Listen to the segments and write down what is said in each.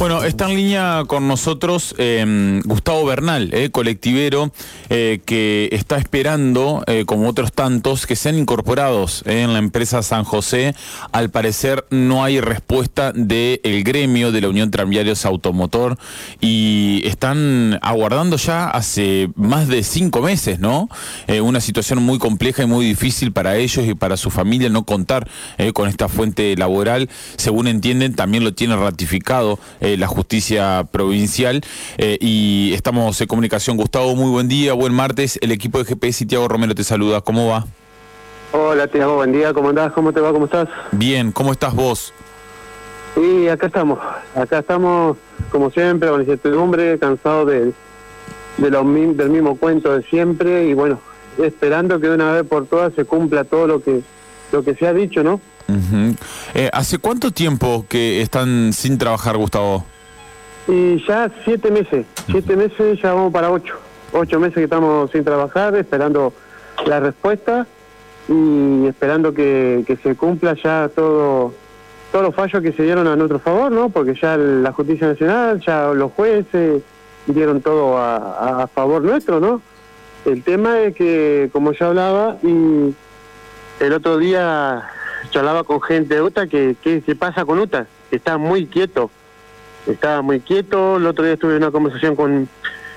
Bueno, está en línea con nosotros Gustavo Bernal, colectivero, que está esperando, como otros tantos, que sean incorporados en la empresa San José. Al parecer no hay respuesta del gremio de la Unión Tranviarios Automotor y están aguardando ya hace más de 5 meses, ¿no? Una situación muy compleja y muy difícil para ellos y para su familia no contar con esta fuente laboral. Según entienden, también lo tiene ratificado la justicia provincial, y estamos en comunicación. Gustavo, muy buen día, buen martes. El equipo de GPS y Tiago Romero te saluda. ¿Cómo va? Hola Tiago, buen día. ¿Cómo andás? ¿Cómo te va? ¿Cómo estás? Bien, ¿cómo estás vos? Sí, acá estamos como siempre, con incertidumbre, cansados del mismo cuento de siempre y bueno, esperando que de una vez por todas se cumpla todo lo que se ha dicho, ¿no? ¿Hace cuánto tiempo que están sin trabajar, Gustavo? Y ya 7 meses, 7 meses, ya vamos para 8 meses que estamos sin trabajar, esperando la respuesta y esperando que se cumpla ya todos los fallos que se dieron a nuestro favor, ¿no? Porque ya la Justicia Nacional, ya los jueces dieron todo a favor nuestro, ¿no? El tema es que, como ya hablaba, y el otro día yo hablaba con gente de UTA, ¿qué pasa con UTA? Está muy quieto. Estaba muy quieto. El otro día estuve en una conversación con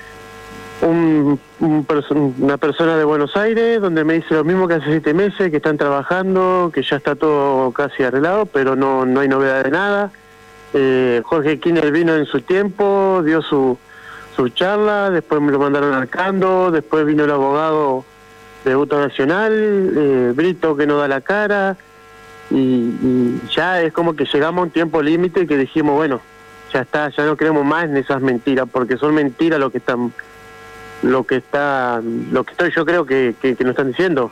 una persona de Buenos Aires, donde me dice lo mismo que hace 7 meses, que están trabajando, que ya está todo casi arreglado, pero no hay novedad de nada. Jorge Kinner vino en su tiempo, dio su charla, después me lo mandaron al Cando, después vino el abogado de UTA Nacional, Brito, que no da la cara, y ya es como que llegamos a un tiempo límite que dijimos, bueno, ya está, ya no creemos más en esas mentiras, porque son mentiras lo que estoy yo creo que nos están diciendo.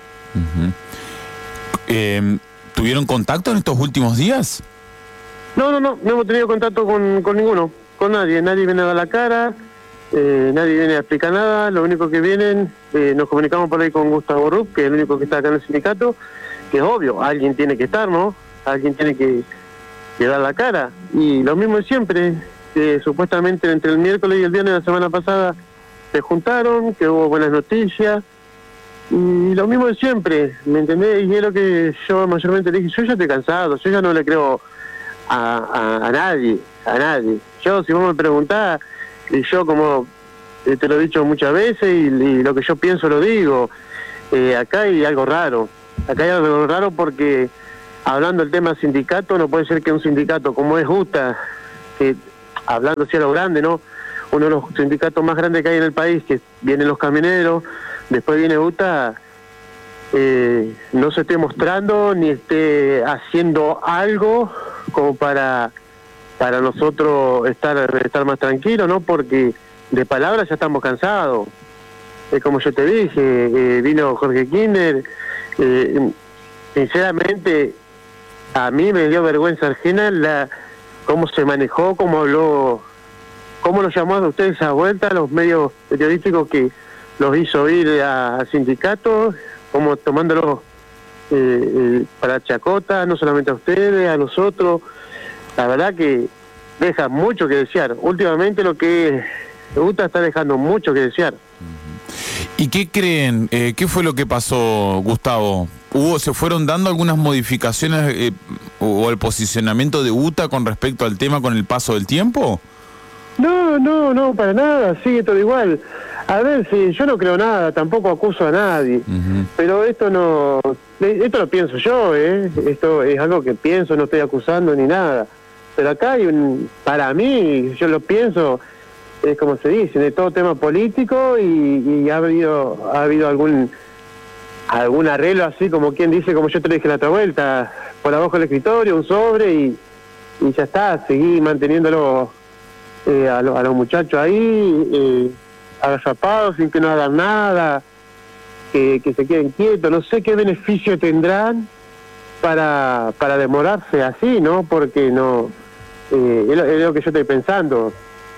¿Tuvieron contacto en estos últimos días? No hemos tenido contacto con ninguno, con nadie viene a dar la cara, nadie viene a explicar nada. Lo único que vienen, nos comunicamos por ahí con Gustavo Rupp, que es el único que está acá en el sindicato, que es obvio, alguien tiene que estar, ¿no? Alguien tiene que dar la cara, y lo mismo de siempre, supuestamente entre el miércoles y el viernes de la semana pasada se juntaron, que hubo buenas noticias, y lo mismo de siempre, ¿me entendés? Y es lo que yo mayormente le dije, yo ya estoy cansado, yo ya no le creo a nadie. Yo, si vos me preguntás, y yo como te lo he dicho muchas veces, y lo que yo pienso lo digo, acá hay algo raro porque hablando del tema sindicato, no puede ser que un sindicato como es UTA, que hablando así a lo grande, ¿no? Uno de los sindicatos más grandes que hay en el país, que vienen los camioneros, después viene UTA, no se esté mostrando ni esté haciendo algo como para nosotros estar más tranquilos, ¿no? Porque de palabras ya estamos cansados. Como yo te dije, vino Jorge Kinner, sinceramente a mí me dio vergüenza ajena cómo se manejó, cómo habló, cómo los llamó a ustedes a vuelta, los medios periodísticos que los hizo ir a sindicatos, como tomándolos para chacota, no solamente a ustedes, a nosotros. La verdad que deja mucho que desear. Últimamente lo que UTA está dejando mucho que desear. ¿Y qué creen? ¿Qué fue lo que pasó, Gustavo? ¿Se fueron dando algunas modificaciones o el posicionamiento de UTA con respecto al tema con el paso del tiempo? No, para nada, sigue todo igual. A ver, si yo no creo nada, tampoco acuso a nadie, pero esto lo pienso yo, esto es algo que pienso, no estoy acusando ni nada, pero acá hay para mí, yo lo pienso, es como se dice, de todo tema político y ha habido algún arreglo así, como quien dice, como yo te lo dije la otra vuelta, por abajo del escritorio, un sobre y ya está, seguí manteniéndolo a los muchachos ahí, agazapados, sin que no hagan nada, que se queden quietos. No sé qué beneficio tendrán para demorarse así, ¿no? Porque no es lo que yo estoy pensando.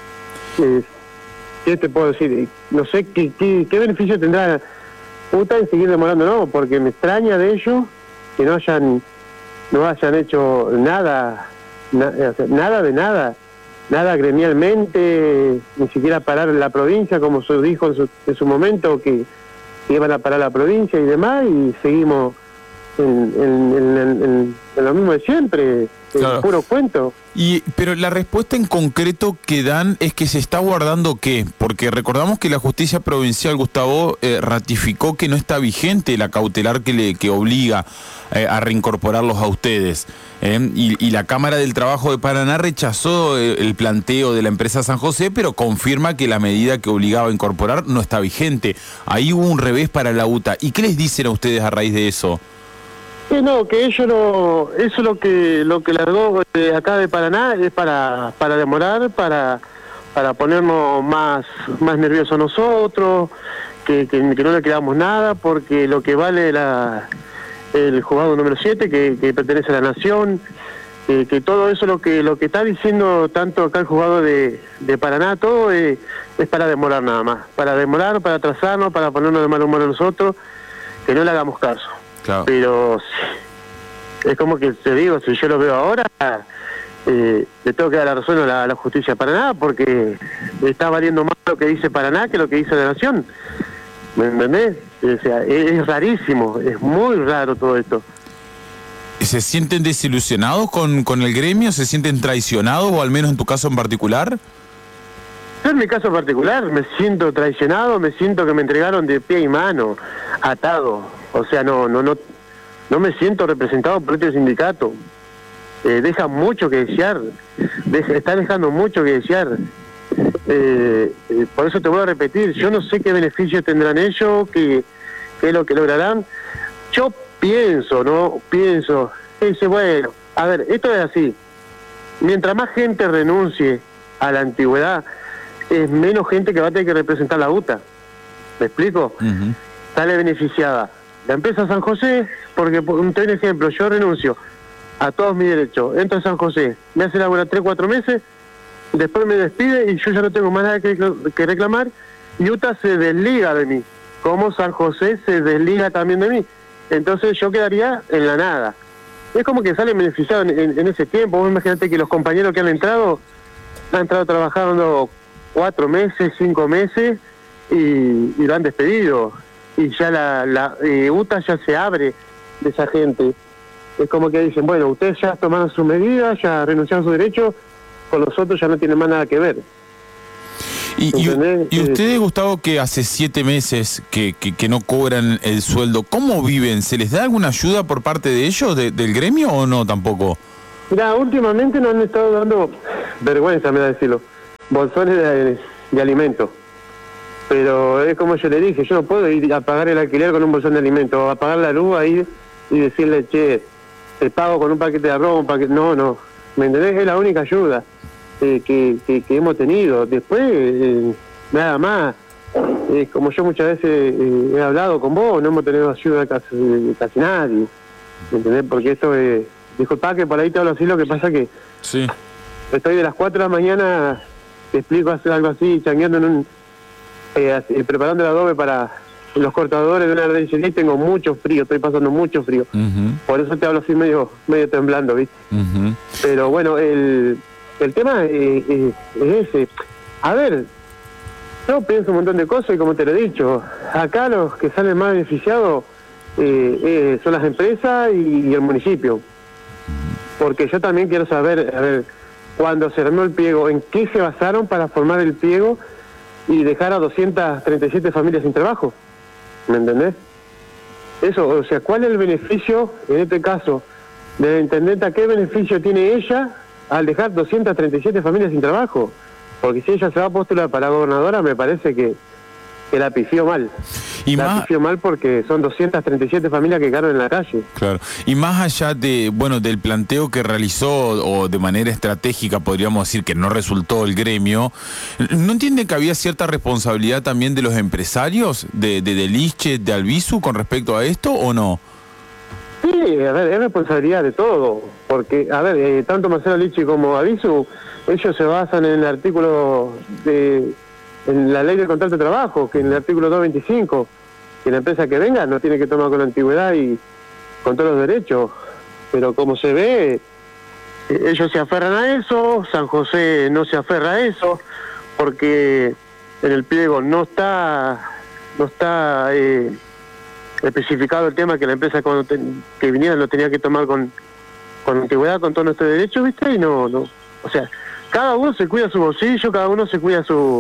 ¿Qué te puedo decir? No sé qué beneficio tendrá UTA en seguir demorando, no, porque me extraña de ellos que no hayan hecho nada de nada. nada gremialmente, ni siquiera parar la provincia, como se dijo en su momento, que iban a parar la provincia y demás, y seguimos en lo mismo de siempre, claro. Puro cuento. Pero la respuesta en concreto que dan es que se está guardando ¿qué? Porque recordamos que la justicia provincial, Gustavo, ratificó que no está vigente la cautelar que obliga a reincorporarlos a ustedes. Y la Cámara del Trabajo de Paraná rechazó el planteo de la empresa San José, pero confirma que la medida que obligaba a incorporar no está vigente. Ahí hubo un revés para la UTA. ¿Y qué les dicen a ustedes a raíz de eso? No, que ellos no, eso lo que largó acá de Paraná es para demorar, para ponernos más nerviosos nosotros, que no le quedamos nada, porque lo que vale el juzgado número 7, que pertenece a la Nación, que todo eso lo que está diciendo tanto acá el juzgado de Paraná, todo es para demorar nada más, para demorar, para atrasarnos, para ponernos de mal humor a nosotros, que no le hagamos caso. Claro. Pero es como que te digo, si yo lo veo ahora, le tengo que dar la razón a la justicia de Paraná, porque está valiendo más lo que dice Paraná que lo que dice la Nación. ¿Me entendés? O sea, es rarísimo, es muy raro todo esto. ¿Se sienten desilusionados con el gremio? ¿Se sienten traicionados, o al menos en tu caso en particular? Yo en mi caso en particular me siento traicionado, me siento que me entregaron de pie y mano, atado. O sea, no me siento representado por este sindicato. Deja mucho que desear, está dejando mucho que desear. Por eso te voy a repetir, yo no sé qué beneficio tendrán ellos, qué es lo que lograrán. Yo pienso, dice, bueno, a ver, esto es así. Mientras más gente renuncie a la antigüedad, es menos gente que va a tener que representar la UTA. ¿Me explico? Uh-huh. Sale beneficiada la empresa San José, porque, te doy un ejemplo, yo renuncio a todos mis derechos, entro a San José, me hace laburar 3-4 meses, después me despide y yo ya no tengo más nada que reclamar, y UTA se desliga de mí, como San José se desliga también de mí. Entonces yo quedaría en la nada. Es como que salen beneficiados en ese tiempo. Vos imagínate que los compañeros que han entrado trabajando 4 meses, 5 meses, y lo han despedido. Y ya la UTA ya se abre de esa gente. Es como que dicen, bueno, ustedes ya tomaron sus medidas, ya renunciaron a sus derechos, con nosotros ya no tienen más nada que ver. Y ustedes, Gustavo, que hace 7 meses que no cobran el sueldo, ¿cómo viven? ¿Se les da alguna ayuda por parte de ellos, del gremio, o no tampoco? Mira, últimamente nos han estado dando, vergüenza me da decirlo, bolsones de alimentos. Pero es como yo le dije, yo no puedo ir a pagar el alquiler con un bolsón de alimentos, o a pagar la luz ahí y decirle, che, te pago con un paquete de arroz, No, ¿me entendés? Es la única ayuda que hemos tenido. Después, nada más, como yo muchas veces he hablado con vos, no hemos tenido ayuda casi nadie, ¿me entendés? Porque esto es, disculpa que por ahí te hablo así, lo que pasa que sí. Estoy de las 4 de la mañana, te explico, hacer algo así, changueando preparando el adobe para los cortadores de una ranchería, y tengo mucho frío, estoy pasando mucho frío. Uh-huh. Por eso te hablo así medio temblando, ¿viste? Uh-huh. Pero bueno, el tema es ese. A ver, yo pienso un montón de cosas y como te lo he dicho, acá los que salen más beneficiados son las empresas y el municipio. Porque yo también quiero saber, a ver, cuando se armó el pliego, ¿en qué se basaron para formar el pliego y dejar a 237 familias sin trabajo? ¿Me entendés? Eso, o sea, ¿cuál es el beneficio, en este caso, de la intendenta? ¿Qué beneficio tiene ella al dejar 237 familias sin trabajo? Porque si ella se va a postular para gobernadora, me parece que la pifió mal. Pifió mal porque son 237 familias que quedaron en la calle. Claro. Y más allá del planteo que realizó, o de manera estratégica podríamos decir que no resultó el gremio, ¿no entiende que había cierta responsabilidad también de los empresarios, de Liche, de Albizu, con respecto a esto, o no? Sí, a ver, es responsabilidad de todo, porque, a ver, tanto Marcelo Liche como Albizu, ellos se basan en el artículo en la ley del contrato de trabajo, que en el artículo 225, que la empresa que venga no tiene que tomar con antigüedad y con todos los derechos. Pero como se ve, ellos se aferran a eso, San José no se aferra a eso, porque en el pliego no está especificado el tema que la empresa que viniera lo tenía que tomar con antigüedad, con todo nuestro derecho, ¿viste? Y no, o sea, cada uno se cuida su bolsillo, cada uno se cuida su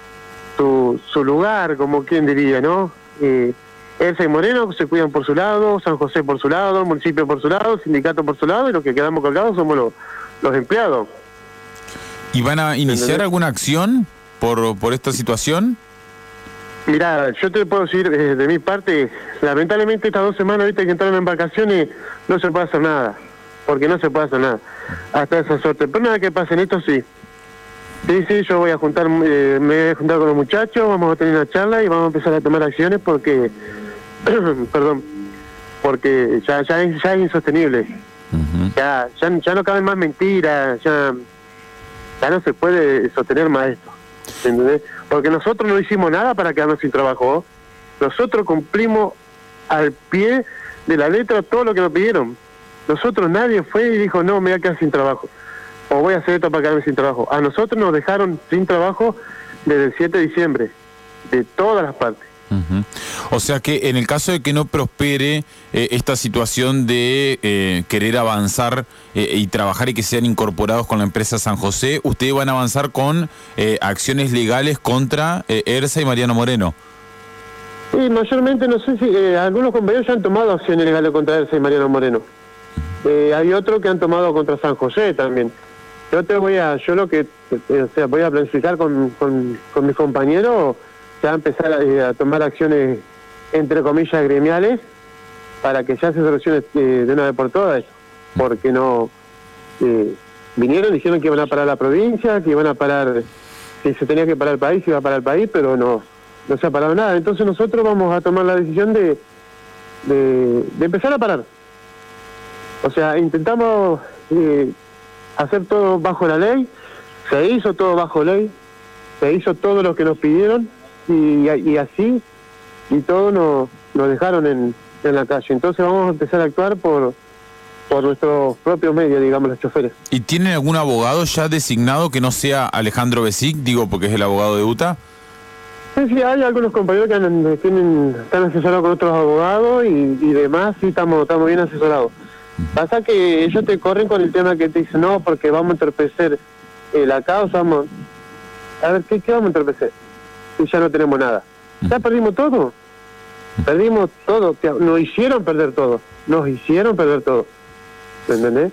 lugar, como quien diría, ¿no? Elsa y Moreno se cuidan por su lado, San José por su lado, el municipio por su lado, el sindicato por su lado, y los que quedamos colgados somos los empleados. ¿Y van a iniciar alguna acción por esta situación? Mirá, yo te puedo decir, de mi parte, lamentablemente estas 2 semanas, viste, que entraron en vacaciones, no se puede hacer nada, porque no se puede hacer nada, hasta esa suerte. Pero nada que pase en esto, sí. Sí, yo voy a juntar, me voy a juntar con los muchachos, vamos a tener una charla y vamos a empezar a tomar acciones porque, perdón, porque ya es insostenible. Uh-huh. Ya no caben más mentiras, ya no se puede sostener más esto, ¿entendés? Porque nosotros no hicimos nada para quedarnos sin trabajo. Nosotros cumplimos al pie de la letra todo lo que nos pidieron. Nosotros, nadie fue y dijo, no, me voy a quedar sin trabajo, o voy a hacer esto para quedarme sin trabajo. A nosotros nos dejaron sin trabajo desde el 7 de diciembre, de todas las partes. Uh-huh. O sea que en el caso de que no prospere esta situación de querer avanzar y trabajar y que sean incorporados con la empresa San José, ustedes van a avanzar con acciones legales contra Elsa y Mariano Moreno. Sí, mayormente, no sé si algunos compañeros ya han tomado acciones legales contra Elsa y Mariano Moreno. Hay otros que han tomado contra San José también. Yo voy a planificar con mis compañeros, ya empezar a tomar acciones, entre comillas, gremiales, para que ya se solucione de una vez por todas eso. Porque no... vinieron, dijeron que iban a parar la provincia, que iban a parar... Si se tenía que parar el país, iba a parar el país, pero no se ha parado nada. Entonces nosotros vamos a tomar la decisión de empezar a parar. O sea, intentamos hacer todo bajo la ley, se hizo todo bajo ley, se hizo todo lo que nos pidieron, y así, y todo nos dejaron en la calle. Entonces vamos a empezar a actuar por nuestros propios medios, digamos, los choferes. ¿Y tienen algún abogado ya designado que no sea Alejandro Besic, digo, porque es el abogado de UTA? Sí, hay algunos compañeros que están asesorados con otros abogados y demás, sí, estamos bien asesorados. Pasa que ellos te corren con el tema que te dicen, no, porque vamos a entorpecer la causa, a ver, ¿qué vamos a entorpecer? Si ya no tenemos nada. Ya perdimos todo. Perdimos todo. Nos hicieron perder todo. ¿Me entendés?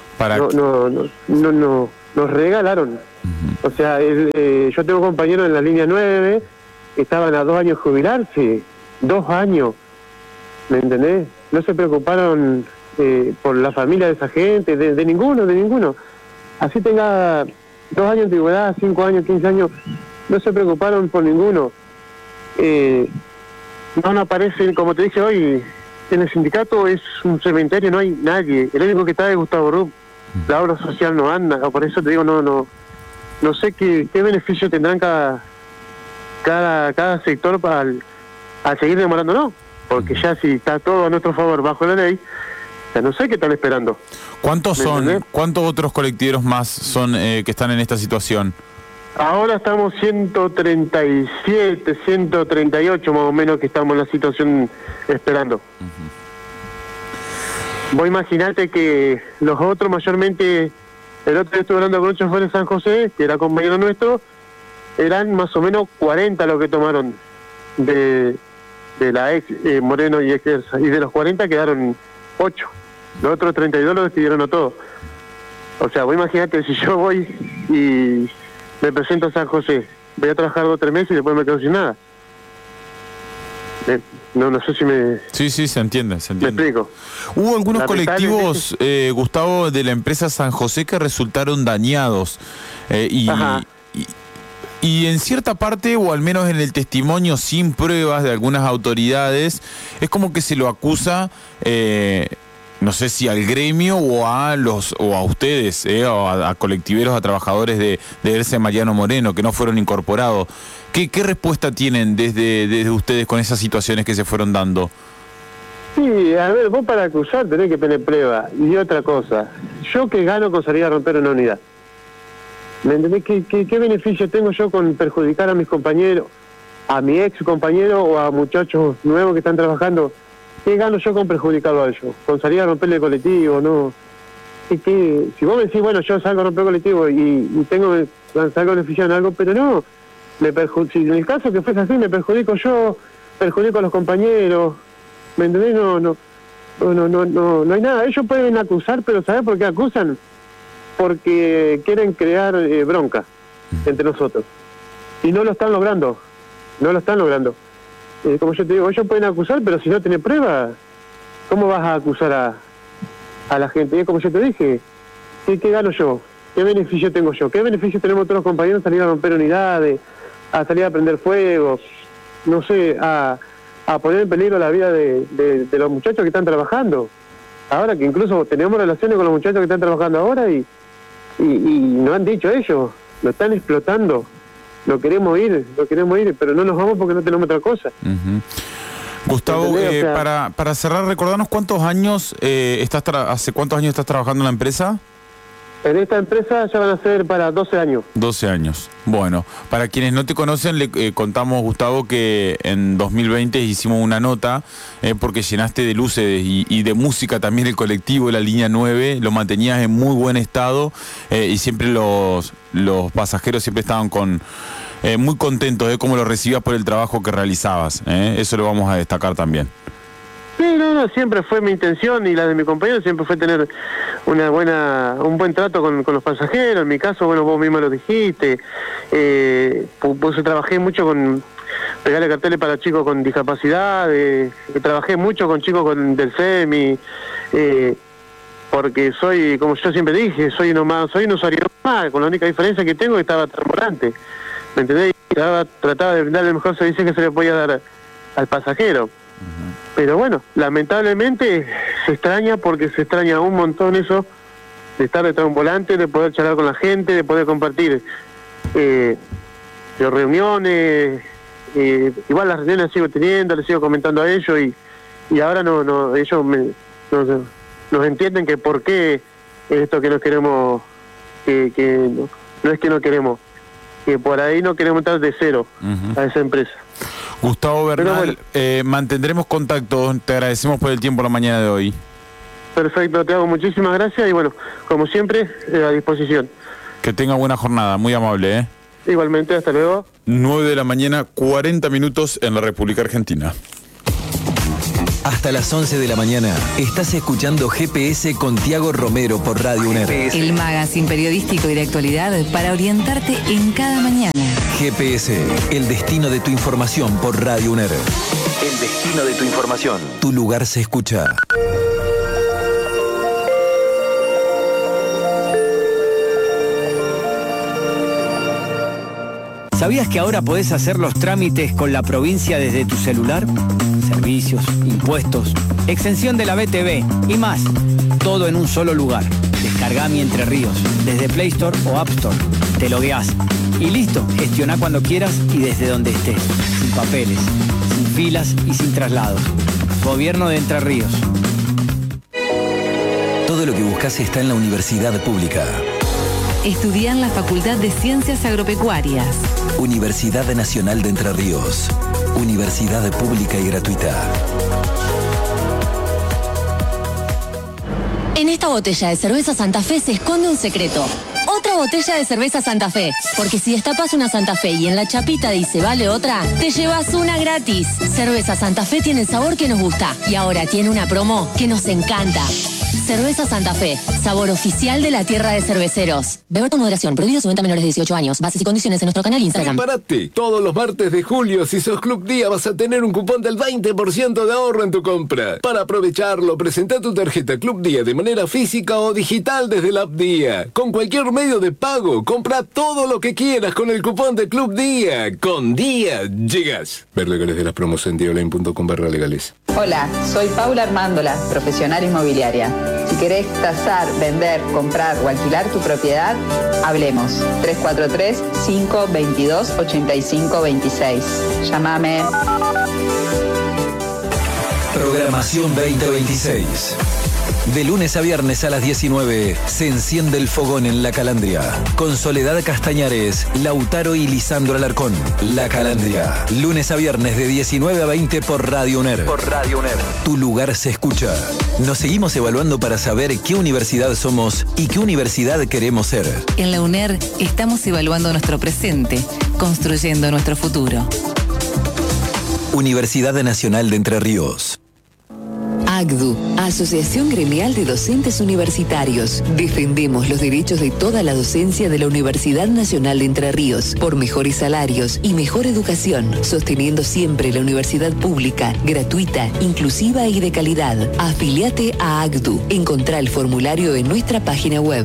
Nos regalaron. Uh-huh. O sea, yo tengo compañeros en la línea 9 que estaban a 2 años de jubilarse. 2 años. ¿Me entendés? No se preocuparon por la familia de esa gente, de ninguno. Así tenga 2 años de antigüedad, 5 años, 15 años, no se preocuparon por ninguno. No aparecen, como te dije hoy, en el sindicato es un cementerio, no hay nadie. El único que está es Gustavo Rupp. La obra social no anda, por eso te digo, no sé qué beneficio tendrán cada sector al seguir demorando, no. Porque ya si está todo a nuestro favor bajo la ley, ya no sé qué están esperando. ¿Cuántos otros colectiveros más son que están en esta situación? Ahora estamos 137, 138 más o menos que estamos en la situación esperando. Uh-huh. Vos imaginate que los otros mayormente, el otro día estuve hablando con un chofer de San José, que era compañero nuestro, eran más o menos 40 los que tomaron de la ex Moreno y ex Elsa, y de los 40 quedaron 8. Los otros 32 los despidieron a todos. O sea, vos imaginate, si yo voy y me presento a San José, voy a trabajar 2 o 3 meses y después me quedo sin nada. No sé si me... Sí, se entiende. Me explico. Hubo algunos colectivos, Gustavo, de la empresa San José que resultaron dañados. Y en cierta parte, o al menos en el testimonio sin pruebas de algunas autoridades, es como que se lo acusa... no sé si al gremio o a ustedes, o a colectiveros, a trabajadores de Elsa y Mariano Moreno, que no fueron incorporados. ¿Qué respuesta tienen desde ustedes con esas situaciones que se fueron dando? Sí, a ver, vos para acusar tenés que tener prueba. Y otra cosa, yo que gano con salir a romper una unidad. ¿Me entendés? ¿Qué beneficio tengo yo con perjudicar a mis compañeros, a mi ex compañero o a muchachos nuevos que están trabajando? ¿Qué gano yo con perjudicarlo a ellos? Con salir a romperle el colectivo, ¿no? Si vos me decís, bueno, yo salgo a romper el colectivo y salgo beneficiado en algo, pero no, si en el caso que fuese así, me perjudico yo, perjudico a los compañeros, ¿me entendés? No hay nada. Ellos pueden acusar, pero ¿sabés por qué acusan? Porque quieren crear bronca entre nosotros. Y no lo están logrando. Como yo te digo, ellos pueden acusar, pero si no tenés pruebas, ¿cómo vas a acusar a la gente? Y como yo te dije, ¿qué gano yo? ¿Qué beneficio tengo yo? ¿Qué beneficio tenemos todos los compañeros a salir a romper unidades, a salir a prender fuego, no sé, a poner en peligro la vida de los muchachos que están trabajando? Ahora que incluso tenemos relaciones con los muchachos que están trabajando ahora y nos han dicho ellos, lo están explotando, lo queremos ir, pero no nos vamos porque no tenemos otra cosa. Gustavo, para cerrar, recordanos cuántos años hace cuántos años estás trabajando en la empresa. En esta empresa ya van a ser para 12 años. 12 años. Bueno, para quienes no te conocen, le contamos, Gustavo, que en 2020 hicimos una nota porque llenaste de luces y de música también el colectivo, la línea 9, lo mantenías en muy buen estado y siempre los pasajeros siempre estaban muy contentos de cómo lo recibías por el trabajo que realizabas. Eso lo vamos a destacar también. Sí, no, siempre fue mi intención y la de mi compañero siempre fue tener un buen trato con los pasajeros. En mi caso, bueno, vos mismo lo dijiste, pues trabajé mucho con pegarle carteles para chicos con discapacidad, trabajé mucho con chicos del SEMI, porque soy, como yo siempre dije, soy un usuario más, con la única diferencia que tengo es que estaba trasborante, ¿me entendés? Y trataba de brindarle el mejor servicio que se le podía dar al pasajero. Pero bueno, lamentablemente se extraña porque se extraña un montón eso, de estar detrás de un volante, de poder charlar con la gente, de poder compartir reuniones, igual las reuniones las sigo teniendo, les sigo comentando a ellos y ahora ellos nos entienden que por qué esto que no queremos, no es que no queremos, que por ahí no queremos estar de cero a esa empresa. Gustavo Bernal, bueno, mantendremos contacto, te agradecemos por el tiempo la mañana de hoy. Perfecto, te hago muchísimas gracias y bueno, como siempre, a disposición. Que tenga buena jornada, muy amable, Igualmente, hasta luego. 9 de la mañana, 40 minutos en la República Argentina. Hasta las 11 de la mañana estás escuchando GPS con Tiago Romero por Radio UNER. El magazine periodístico y de actualidad para orientarte en cada mañana. GPS, el destino de tu información por Radio UNER. El destino de tu información. Tu lugar se escucha. ¿Sabías que ahora podés hacer los trámites con la provincia desde tu celular? Servicios, impuestos, exención de la BTV y más. Todo en un solo lugar. Descargá Mi Entre Ríos desde Play Store o App Store. Te logueás y listo. Gestioná cuando quieras y desde donde estés. Sin papeles, sin filas y sin traslados. Gobierno de Entre Ríos. Todo lo que buscas está en la Universidad Pública. Estudiá en la Facultad de Ciencias Agropecuarias. Universidad Nacional de Entre Ríos. Universidad pública y gratuita. En esta botella de cerveza Santa Fe se esconde un secreto. Otra botella de cerveza Santa Fe. Porque si destapas una Santa Fe y en la chapita dice vale otra, te llevas una gratis. Cerveza Santa Fe tiene el sabor que nos gusta. Y ahora tiene una promo que nos encanta. Cerveza Santa Fe, sabor oficial de la tierra de cerveceros. Beber con moderación, prohibido su venta a menores de 18 años. Bases y condiciones en nuestro canal Instagram. Prepárate, todos los martes de julio, si sos Club Día, vas a tener un cupón del 20% de ahorro en tu compra. Para aprovecharlo, presenta tu tarjeta Club Día de manera física o digital desde la app Día. Con cualquier medio de pago, compra todo lo que quieras con el cupón de Club Día. Con Día llegas. Ver legales de las promos en dioline.com/legales. Hola, soy Paula Armándola, profesional inmobiliaria. Si querés tasar, vender, comprar o alquilar tu propiedad, hablemos. 343-522-8526. Llámame. Programación 2026. De lunes a viernes a las 19 se enciende el fogón en La Calandria. Con Soledad Castañares, Lautaro y Lisandro Alarcón. La Calandria. Lunes a viernes de 19 a 20 por Radio UNER. Tu lugar se escucha. Nos seguimos evaluando para saber qué universidad somos y qué universidad queremos ser. En la UNER estamos evaluando nuestro presente, construyendo nuestro futuro. Universidad Nacional de Entre Ríos. AGDU, Asociación Gremial de Docentes Universitarios. Defendemos los derechos de toda la docencia de la Universidad Nacional de Entre Ríos por mejores salarios y mejor educación, sosteniendo siempre la universidad pública, gratuita, inclusiva y de calidad. Afiliate a AGDU. Encontrá el formulario en nuestra página web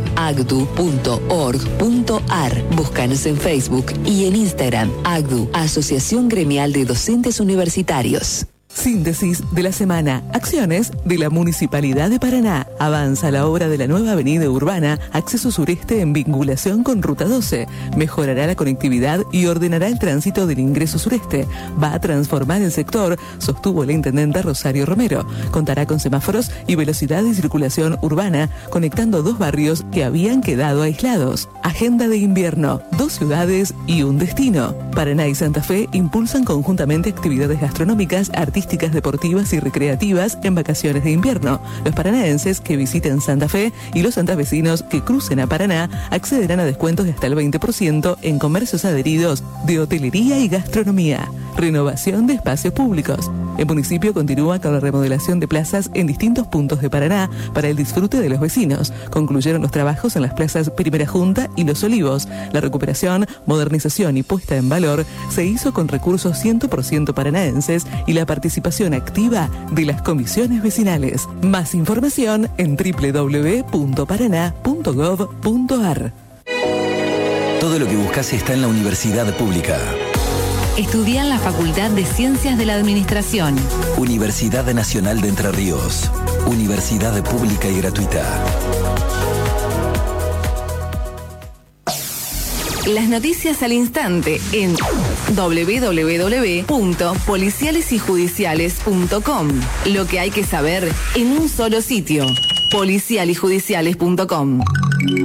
agdu.org.ar. Búscanos en Facebook y en Instagram. AGDU, Asociación Gremial de Docentes Universitarios. Síntesis de la semana. Acciones de la Municipalidad de Paraná. Avanza la obra de la nueva avenida urbana, acceso sureste en vinculación con Ruta 12. Mejorará la conectividad y ordenará el tránsito del ingreso sureste. Va a transformar el sector, sostuvo la intendenta Rosario Romero. Contará con semáforos y velocidad de circulación urbana, conectando dos barrios que habían quedado aislados. Agenda de invierno. 2 ciudades y un destino. Paraná y Santa Fe impulsan conjuntamente actividades gastronómicas, artísticas, deportivas y recreativas en vacaciones de invierno. Los paranaenses que visiten Santa Fe y los santafesinos que crucen a Paraná accederán a descuentos de hasta el 20% en comercios adheridos de hotelería y gastronomía. Renovación de espacios públicos. El municipio continúa con la remodelación de plazas en distintos puntos de Paraná para el disfrute de los vecinos. Concluyeron los trabajos en las plazas Primera Junta y Los Olivos. La recuperación, modernización y puesta en valor se hizo con recursos 100% paranaenses y la participación activa de las comisiones vecinales. Más información en www.paraná.gov.ar. Todo lo que buscas está en la universidad pública. Estudia en la Facultad de Ciencias de la Administración. Universidad Nacional de Entre Ríos. Universidad pública y gratuita. Las noticias al instante en www.policialesyjudiciales.com. Lo que hay que saber en un solo sitio. policialyjudiciales.com.